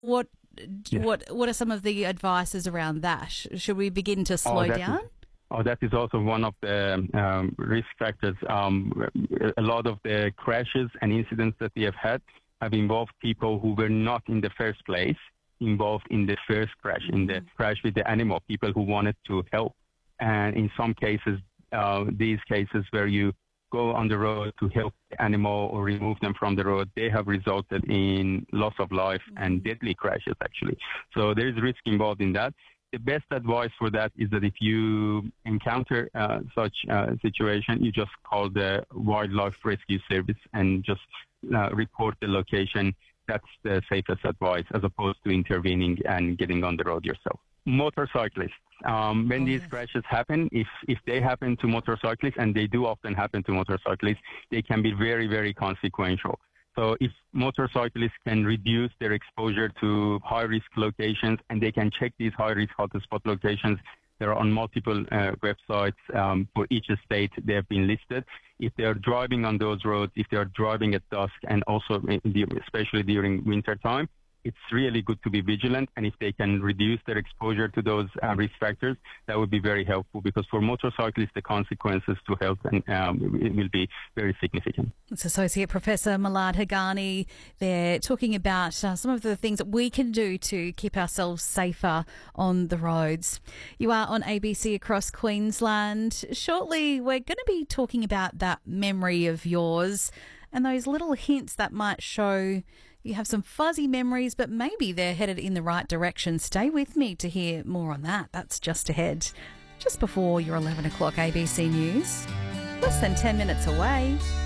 What Yes. what are some of the advices around that? Should we begin to slow down? That is also one of the risk factors. A lot of the crashes and incidents that we have had have involved people who were not in the first place involved in the first crash, in the crash with the animal, people who wanted to help. And in some cases, these cases where you go on the road to help the animal or remove them from the road, they have resulted in loss of life and deadly crashes, actually. So there is risk involved in that. The best advice for that is that if you encounter such situation, you just call the Wildlife Rescue Service and just report the location. That's the safest advice, as opposed to intervening and getting on the road yourself. Motorcyclists, when these crashes happen, if they happen to motorcyclists, and they do often happen to motorcyclists, they can be very, very consequential. So if motorcyclists can reduce their exposure to high-risk locations, and they can check these high-risk hotspot locations, they're on multiple websites for each state. They have been listed. If they are driving on those roads, if they are driving at dusk, and also especially during winter time, it's really good to be vigilant. And if they can reduce their exposure to those risk factors, that would be very helpful, because for motorcyclists, the consequences to health it will be very significant. It's Associate Professor Malad Haghani there talking about some of the things that we can do to keep ourselves safer on the roads. You are on ABC across Queensland. Shortly, we're going to be talking about that memory of yours and those little hints that might show you have some fuzzy memories, but maybe they're headed in the right direction. Stay with me to hear more on that. That's just ahead, just before your 11 o'clock ABC News. Less than 10 minutes away.